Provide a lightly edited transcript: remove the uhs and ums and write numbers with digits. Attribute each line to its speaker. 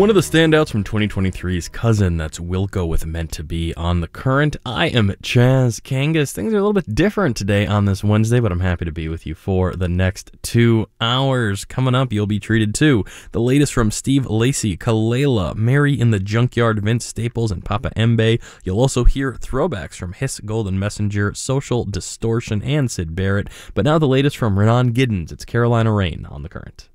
Speaker 1: One of the standouts from 2023's Cousin, that's Wilco with Meant to Be on The Current. I am Chaz Kangas. Things are a little bit different today on this Wednesday, but I'm happy to be with you for the next 2 hours. Coming up, you'll be treated to the latest from Steve Lacy, Kalela, Mary in the Junkyard, Vince Staples, and Papa Mbe. You'll also hear throwbacks from Hiss, Golden Messenger, Social Distortion, and Syd Barrett. But now the latest from Renan Giddens. It's Carolina Rain on The Current.